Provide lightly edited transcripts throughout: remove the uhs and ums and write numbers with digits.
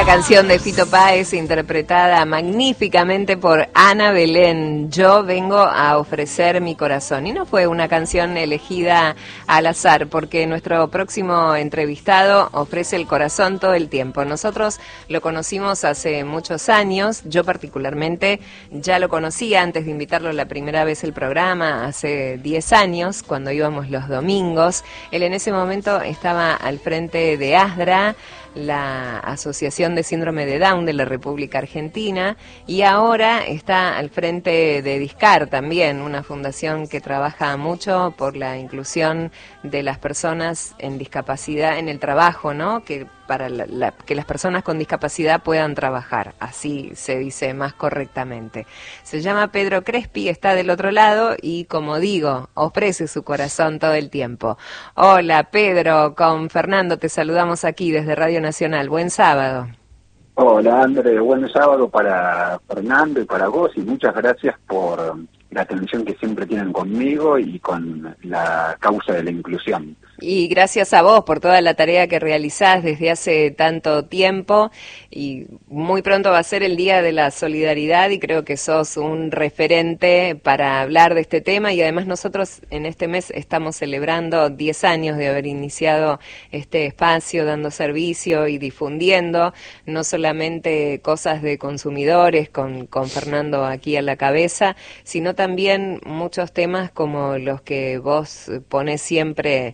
canción de Fito Páez interpretada magníficamente por Ana Belén. Yo vengo a ofrecer mi corazón. Y no fue una canción elegida al azar, porque nuestro próximo entrevistado ofrece el corazón todo el tiempo. Nosotros lo conocimos hace muchos años. Yo particularmente ya lo conocía antes de invitarlo la primera vez al programa, hace 10 años, cuando íbamos los domingos. Él en ese momento estaba al frente de ASDRA, la Asociación de Síndrome de Down de la República Argentina, y ahora está al frente de Discar también, una fundación que trabaja mucho por la inclusión de las personas en discapacidad en el trabajo, ¿no? Que para que las personas con discapacidad puedan trabajar, así se dice más correctamente. Se llama Pedro Crespi, está del otro lado y, como digo, ofrece su corazón todo el tiempo. Hola Pedro, con Fernando te saludamos aquí desde Radio Nacional. Buen sábado. Hola André, buen sábado para Fernando y para vos, y muchas gracias por la atención que siempre tienen conmigo y con la causa de la inclusión. Y gracias a vos por toda la tarea que realizás desde hace tanto tiempo, y muy pronto va a ser el Día de la Solidaridad y creo que sos un referente para hablar de este tema, y además nosotros en este mes estamos celebrando 10 años de haber iniciado este espacio, dando servicio y difundiendo no solamente cosas de consumidores con Fernando aquí a la cabeza, sino también muchos temas como los que vos pones siempre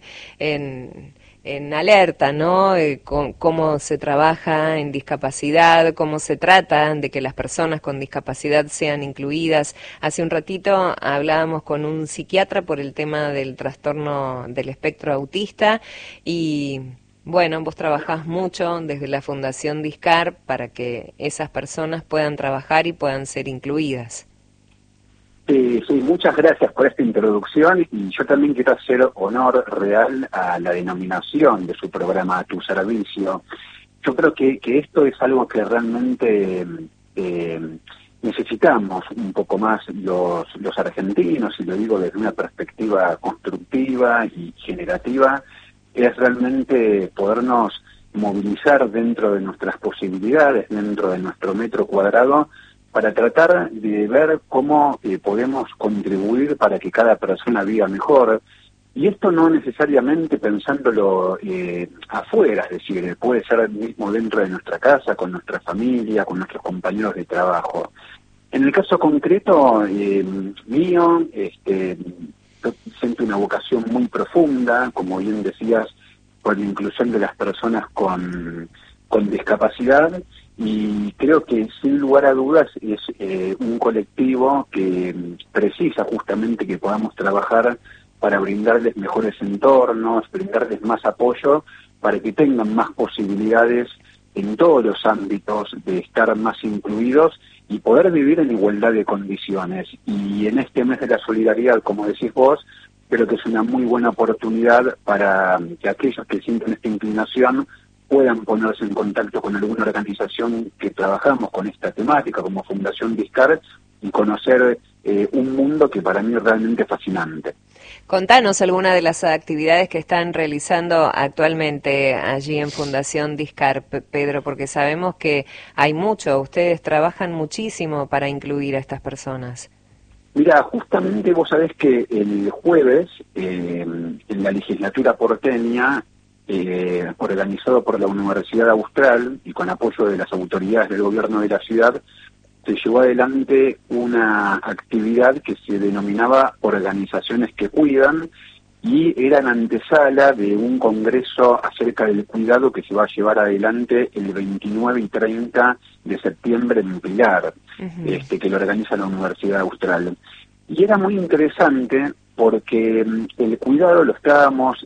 en alerta, ¿no? Cómo se trabaja en discapacidad, cómo se trata de que las personas con discapacidad sean incluidas. Hace un ratito hablábamos con un psiquiatra por el tema del trastorno del espectro autista y bueno, vos trabajás mucho desde la Fundación Discar para que esas personas puedan trabajar y puedan ser incluidas. Sí, muchas gracias por esta introducción, y yo también quiero hacer honor real a la denominación de su programa, A Tu Servicio. Yo creo que esto es algo que realmente necesitamos un poco más los argentinos, y lo digo desde una perspectiva constructiva y generativa, es realmente podernos movilizar dentro de nuestras posibilidades, dentro de nuestro metro cuadrado, para tratar de ver cómo podemos contribuir para que cada persona viva mejor. Y esto no necesariamente pensándolo afuera, es decir, puede ser mismo dentro de nuestra casa, con nuestra familia, con nuestros compañeros de trabajo. En el caso concreto mío, yo siento una vocación muy profunda, como bien decías, por la inclusión de las personas con discapacidad, y creo que sin lugar a dudas es un colectivo que precisa justamente que podamos trabajar para brindarles mejores entornos, brindarles más apoyo, para que tengan más posibilidades en todos los ámbitos de estar más incluidos y poder vivir en igualdad de condiciones. Y en este mes de la solidaridad, como decís vos, creo que es una muy buena oportunidad para que aquellos que sienten esta inclinación puedan ponerse en contacto con alguna organización que trabajamos con esta temática, como Fundación Discar, y conocer un mundo que para mí es realmente fascinante. Contanos alguna de las actividades que están realizando actualmente allí en Fundación Discar, Pedro, porque sabemos que hay mucho, ustedes trabajan muchísimo para incluir a estas personas. Mira, justamente vos sabés que el jueves, en la legislatura porteña, organizado por la Universidad Austral y con apoyo de las autoridades del gobierno de la ciudad, se llevó adelante una actividad que se denominaba Organizaciones que Cuidan, y era en antesala de un congreso acerca del cuidado que se va a llevar adelante el 29 y 30 de septiembre en Pilar, que lo organiza la Universidad Austral. Y era muy interesante porque el cuidado lo estábamos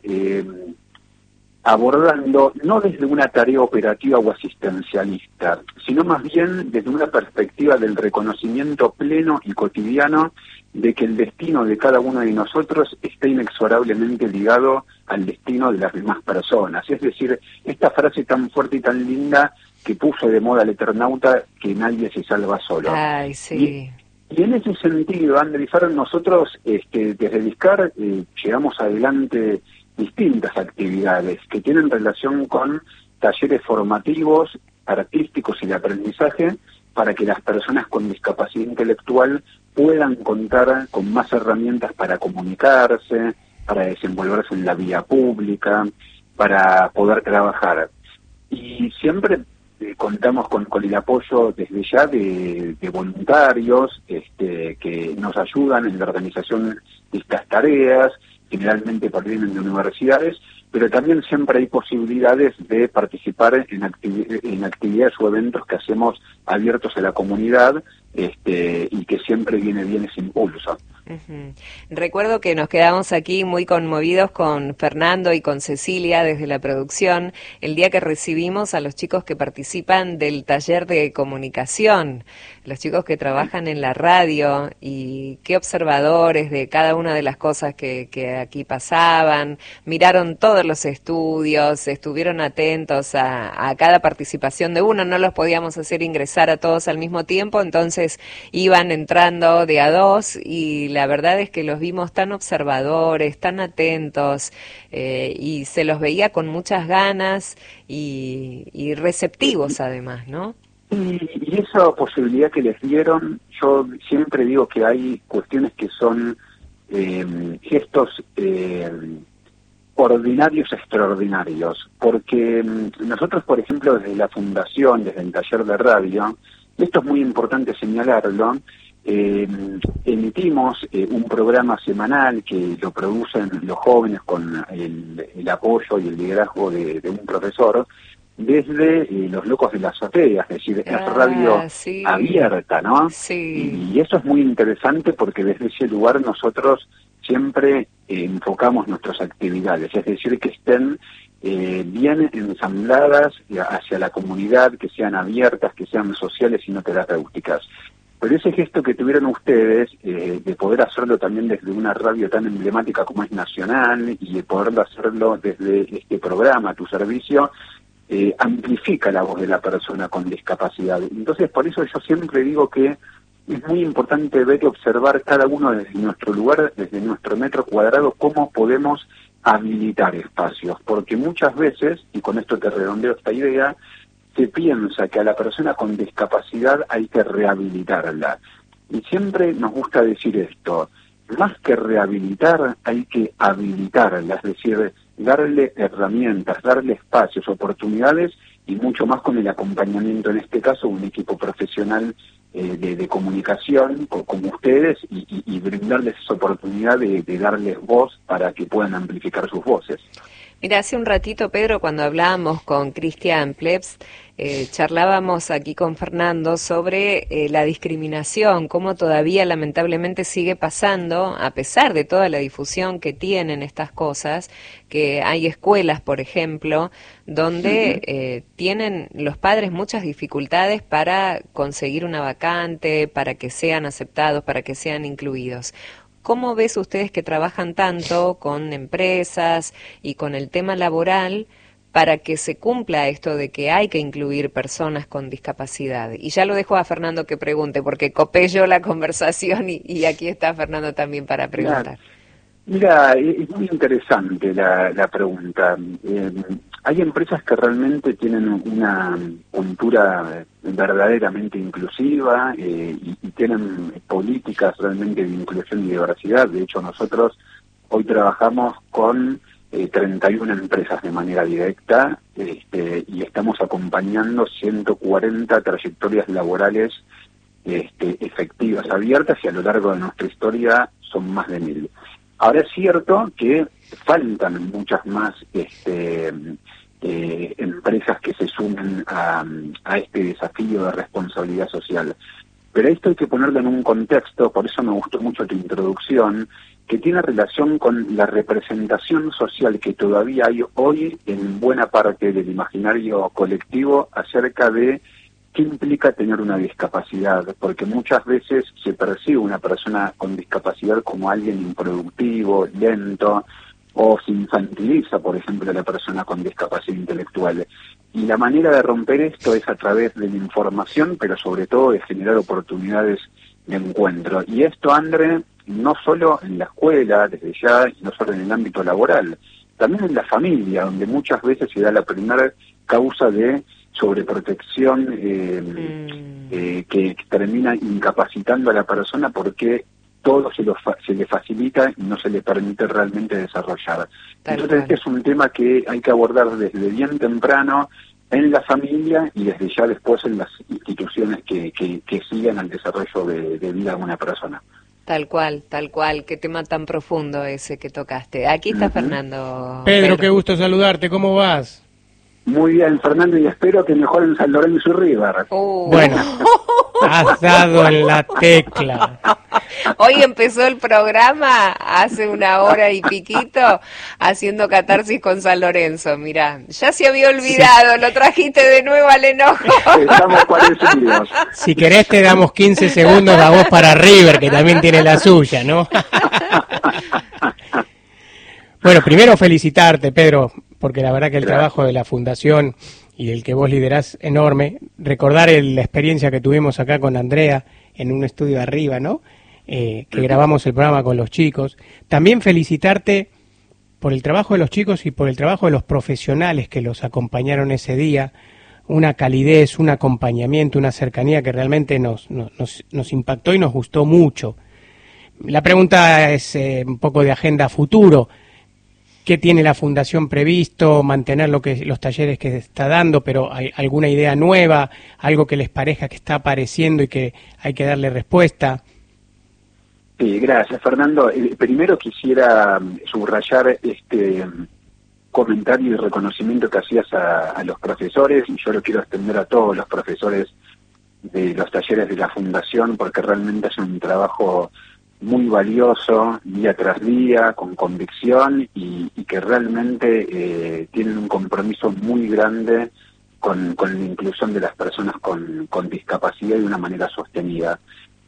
abordando no desde una tarea operativa o asistencialista, sino más bien desde una perspectiva del reconocimiento pleno y cotidiano de que el destino de cada uno de nosotros está inexorablemente ligado al destino de las demás personas. Es decir, esta frase tan fuerte y tan linda que puso de moda el Eternauta, que nadie se salva solo. Ay, sí. Y en ese sentido, Andrés, nosotros desde Discar llevamos adelante distintas actividades que tienen relación con talleres formativos artísticos y de aprendizaje para que las personas con discapacidad intelectual puedan contar con más herramientas para comunicarse, para desenvolverse en la vía pública, para poder trabajar. Y siempre contamos con el apoyo desde ya de voluntarios que nos ayudan en la organización de estas tareas, generalmente provienen de universidades, pero también siempre hay posibilidades de participar en actividades o eventos que hacemos abiertos a la comunidad, y que siempre viene bien ese impulso. Uh-huh. Recuerdo que nos quedamos aquí muy conmovidos con Fernando y con Cecilia desde la producción el día que recibimos a los chicos que participan del taller de comunicación, los chicos que trabajan en la radio, y qué observadores de cada una de las cosas que aquí pasaban, miraron todos los estudios, estuvieron atentos a cada participación de uno, no los podíamos hacer ingresar a todos al mismo tiempo, entonces iban entrando de a dos, y la verdad es que los vimos tan observadores, tan atentos, y se los veía con muchas ganas y receptivos además, ¿no? Y esa posibilidad que les dieron, yo siempre digo que hay cuestiones que son gestos ordinarios extraordinarios, porque nosotros, por ejemplo, desde la Fundación, desde el taller de radio, y esto es muy importante señalarlo, emitimos un programa semanal que lo producen los jóvenes con el apoyo y el liderazgo de un profesor, desde Los Locos de la Azotea, es decir, es radio sí, abierta, ¿no? Sí. Y eso es muy interesante porque desde ese lugar nosotros siempre enfocamos nuestras actividades, es decir, que estén bien ensambladas hacia la comunidad, que sean abiertas, que sean sociales y no terapéuticas. Pero ese gesto que tuvieron ustedes, de poder hacerlo también desde una radio tan emblemática como es Nacional, y de poder hacerlo desde este programa, Tu Servicio, amplifica la voz de la persona con discapacidad. Entonces, por eso yo siempre digo que es muy importante ver y observar cada uno desde nuestro lugar, desde nuestro metro cuadrado, cómo podemos habilitar espacios, porque muchas veces, y con esto te redondeo esta idea, se piensa que a la persona con discapacidad hay que rehabilitarla. Y siempre nos gusta decir esto, más que rehabilitar hay que habilitarla, es decir, darle herramientas, darle espacios, oportunidades, y mucho más con el acompañamiento, en este caso, un equipo profesional de comunicación como ustedes, y brindarles esa oportunidad de darles voz para que puedan amplificar sus voces. Mira, hace un ratito, Pedro, cuando hablábamos con Cristian Plebs, charlábamos aquí con Fernando sobre la discriminación, cómo todavía lamentablemente sigue pasando, a pesar de toda la difusión que tienen estas cosas, que hay escuelas, por ejemplo, donde tienen los padres muchas dificultades para conseguir una vacante, para que sean aceptados, para que sean incluidos. ¿Cómo ves ustedes que trabajan tanto con empresas y con el tema laboral para que se cumpla esto de que hay que incluir personas con discapacidad? Y ya lo dejo a Fernando que pregunte, porque copé yo la conversación y aquí está Fernando también para preguntar. Mira, es muy interesante la pregunta. Hay empresas que realmente tienen una cultura verdaderamente inclusiva, y tienen políticas realmente de inclusión y diversidad. De hecho, nosotros hoy trabajamos con 31 empresas de manera directa, y estamos acompañando 140 trayectorias laborales efectivas, abiertas, y a lo largo de nuestra historia son más de 1000. Ahora es cierto que faltan muchas más empresas que se sumen a este desafío de responsabilidad social. Pero esto hay que ponerlo en un contexto, por eso me gustó mucho tu introducción, que tiene relación con la representación social que todavía hay hoy en buena parte del imaginario colectivo acerca de qué implica tener una discapacidad, porque muchas veces se percibe una persona con discapacidad como alguien improductivo, lento, o se infantiliza, por ejemplo, a la persona con discapacidad intelectual. Y la manera de romper esto es a través de la información, pero sobre todo de generar oportunidades de encuentro. Y esto, André, no solo en la escuela, desde ya, y no solo en el ámbito laboral, también en la familia, donde muchas veces se da la primera causa de sobreprotección que termina incapacitando a la persona porque todo se le facilita y no se le permite realmente desarrollar. Entonces este es un tema que hay que abordar desde bien temprano en la familia y desde ya después en las instituciones que sigan al desarrollo de vida de una persona. Tal cual, qué tema tan profundo ese que tocaste. Aquí está Fernando. Pedro, qué gusto saludarte, ¿cómo vas? Muy bien, Fernando, y espero que mejoren San Lorenzo y River. Bueno, has dado en la tecla. Hoy empezó el programa, hace una hora y piquito, haciendo catarsis con San Lorenzo. Mirá, ya se había olvidado, sí. Lo trajiste de nuevo al enojo. Estamos parecidos. Si querés te damos 15 segundos a vos para River, que también tiene la suya, ¿no? Bueno, primero felicitarte, Pedro, porque la verdad que el trabajo de la Fundación y el que vos liderás enorme. Recordar la experiencia que tuvimos acá con Andrea en un estudio arriba, ¿no? Que grabamos el programa con los chicos. También felicitarte por el trabajo de los chicos y por el trabajo de los profesionales que los acompañaron ese día. Una calidez, un acompañamiento, una cercanía que realmente nos impactó y nos gustó mucho. La pregunta es un poco de agenda futuro. ¿Qué tiene la Fundación previsto? Mantener los talleres que está dando, pero ¿hay alguna idea nueva? ¿Algo que les parezca que está apareciendo y que hay que darle respuesta? Sí, gracias, Fernando. Primero quisiera subrayar este comentario y reconocimiento que hacías a los profesores, y yo lo quiero extender a todos los profesores de los talleres de la Fundación, porque realmente hacen un trabajo muy valioso, día tras día, con convicción, y que realmente tienen un compromiso muy grande con la inclusión de las personas con discapacidad de una manera sostenida.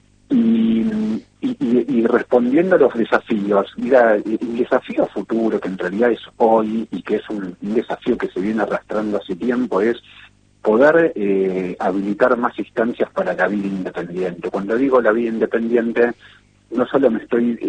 Y respondiendo a los desafíos, mira, el desafío futuro, que en realidad es hoy y que es un desafío que se viene arrastrando hace tiempo, es poder habilitar más instancias para la vida independiente. Cuando digo la vida independiente, no solo me estoy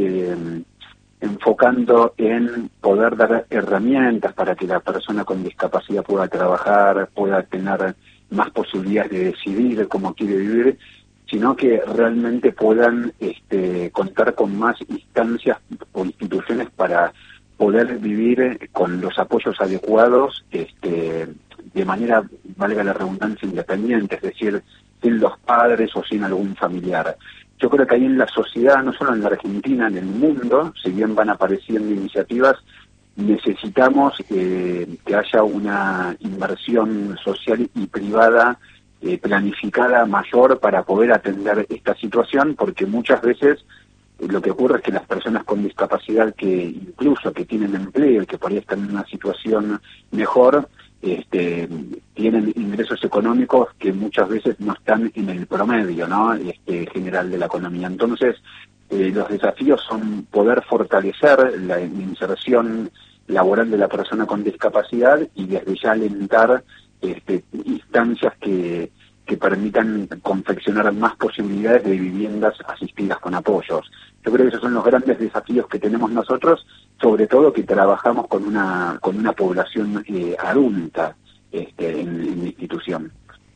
enfocando en poder dar herramientas para que la persona con discapacidad pueda trabajar, pueda tener más posibilidades de decidir cómo quiere vivir, sino que realmente puedan contar con más instancias o instituciones para poder vivir con los apoyos adecuados de manera, valga la redundancia, independiente, es decir, sin los padres o sin algún familiar. Yo creo que ahí en la sociedad, no solo en la Argentina, en el mundo, si bien van apareciendo iniciativas, necesitamos que haya una inversión social y privada planificada mayor para poder atender esta situación, porque muchas veces lo que ocurre es que las personas con discapacidad que incluso que tienen empleo y que por ahí están en una situación mejor, tienen ingresos económicos que muchas veces no están en el promedio, ¿no? General de la economía. Entonces, los desafíos son poder fortalecer la inserción laboral de la persona con discapacidad y desde ya alentar instancias que permitan confeccionar más posibilidades de viviendas asistidas con apoyos. Yo creo que esos son los grandes desafíos que tenemos nosotros, sobre todo que trabajamos con una población adulta en la institución.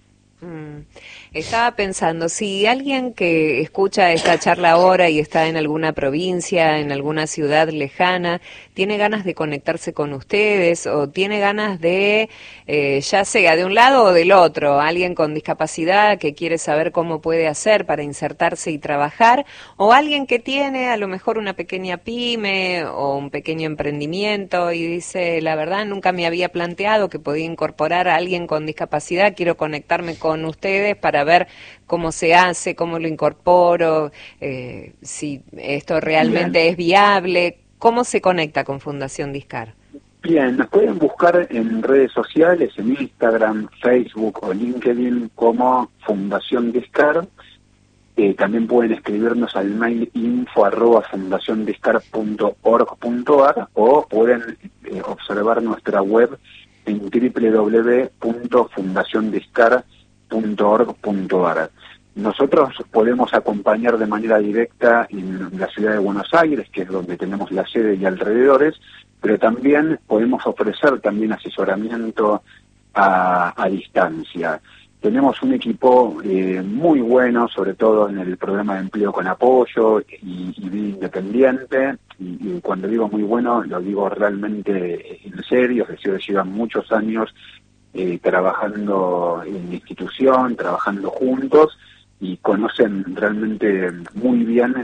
Estaba pensando, si alguien que escucha esta charla ahora y está en alguna provincia, en alguna ciudad lejana, tiene ganas de conectarse con ustedes o tiene ganas de, ya sea de un lado o del otro, alguien con discapacidad que quiere saber cómo puede hacer para insertarse y trabajar, o alguien que tiene a lo mejor una pequeña pyme o un pequeño emprendimiento y dice, la verdad nunca me había planteado que podía incorporar a alguien con discapacidad, quiero conectarme con ustedes para ver cómo se hace, cómo lo incorporo, si esto realmente es viable. ¿Cómo se conecta con Fundación Discar? Bien, nos pueden buscar en redes sociales, en Instagram, Facebook o LinkedIn como Fundación Discar. También pueden escribirnos al mail info@fundaciondiscar.org.ar o pueden observar nuestra web en www.fundaciondiscar.org.ar. Nosotros podemos acompañar de manera directa en la ciudad de Buenos Aires, que es donde tenemos la sede y alrededores, pero también podemos ofrecer también asesoramiento a distancia. Tenemos un equipo muy bueno, sobre todo en el programa de empleo con apoyo y vida independiente, y cuando digo muy bueno, lo digo realmente en serio, es decir, llevan muchos años trabajando en la institución, trabajando juntos, y conocen realmente muy bien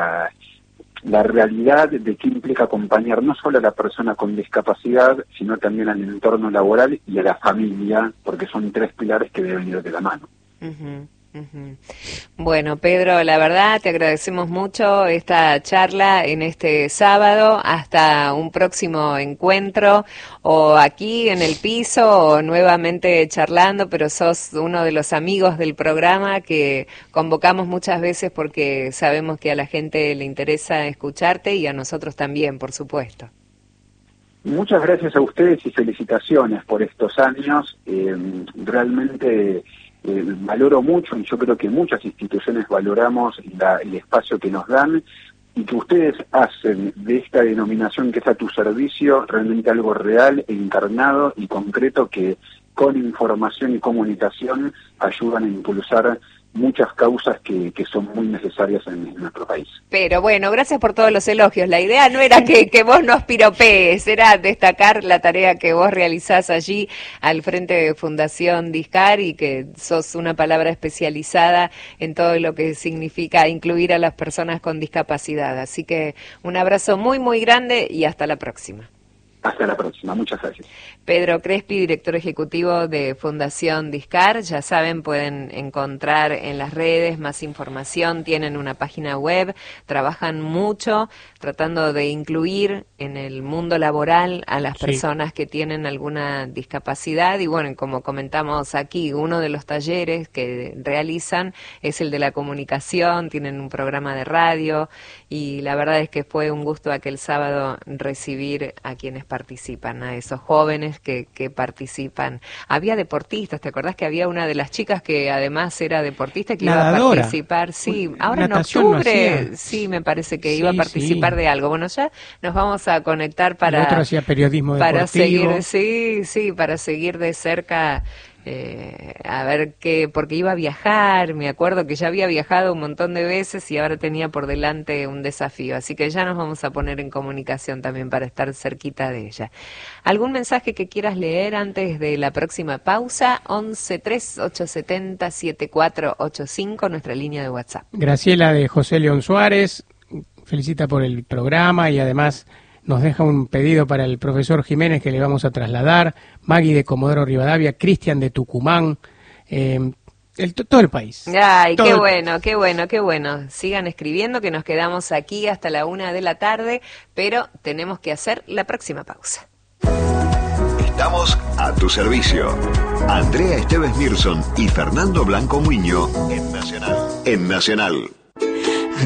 la realidad de qué implica acompañar no solo a la persona con discapacidad, sino también al entorno laboral y a la familia, porque son 3 pilares que deben ir de la mano. Uh-huh, uh-huh. Bueno, Pedro, la verdad te agradecemos mucho esta charla en este sábado. Hasta un próximo encuentro, o aquí en el piso o nuevamente charlando, pero sos uno de los amigos del programa que convocamos muchas veces porque sabemos que a la gente le interesa escucharte y a nosotros también, por supuesto. Muchas gracias a ustedes y felicitaciones por estos años. Realmente valoro mucho, y yo creo que muchas instituciones valoramos el espacio que nos dan, y que ustedes hacen de esta denominación que es a tu servicio realmente algo real e encarnado y concreto, que con información y comunicación ayudan a impulsar muchas causas que son muy necesarias en nuestro país. Pero bueno, gracias por todos los elogios. La idea no era que vos nos piropees, era destacar la tarea que vos realizás allí al frente de Fundación Discar, y que sos una palabra especializada en todo lo que significa incluir a las personas con discapacidad. Así que un abrazo muy, muy grande y hasta la próxima. Hasta la próxima, muchas gracias. Pedro Crespi, director ejecutivo de Fundación Discar. Ya saben, pueden encontrar en las redes más información, tienen una página web, trabajan mucho tratando de incluir en el mundo laboral a las personas que tienen alguna discapacidad. Y bueno, como comentamos aquí, uno de los talleres que realizan es el de la comunicación, tienen un programa de radio, y la verdad es que fue un gusto aquel sábado recibir a quienes participan, a esos jóvenes que participan. Había deportistas, ¿te acordás que había una de las chicas que además era deportista que nadadora. iba a participar? Sí, ahora en octubre, sí, me parece que iba a participar de algo. Bueno, ya nos vamos a conectar para... El otro hacía periodismo deportivo. Seguir, para seguir de cerca... a ver qué, porque iba a viajar, me acuerdo que ya había viajado un montón de veces y ahora tenía por delante un desafío, así que ya nos vamos a poner en comunicación también para estar cerquita de ella. ¿Algún mensaje que quieras leer antes de la próxima pausa? 11-3-870-7485, nuestra línea de WhatsApp. Graciela de José León Suárez felicita por el programa y además nos deja un pedido para el profesor Jiménez que le vamos a trasladar. Maggie de Comodoro Rivadavia, Cristian de Tucumán, todo el país. Ay, qué bueno, qué bueno, qué bueno. Sigan escribiendo, que nos quedamos aquí hasta la 1 de la tarde, pero tenemos que hacer la próxima pausa. Estamos a tu servicio. Andrea Esteves Nilsson y Fernando Blanco Muiño en Nacional.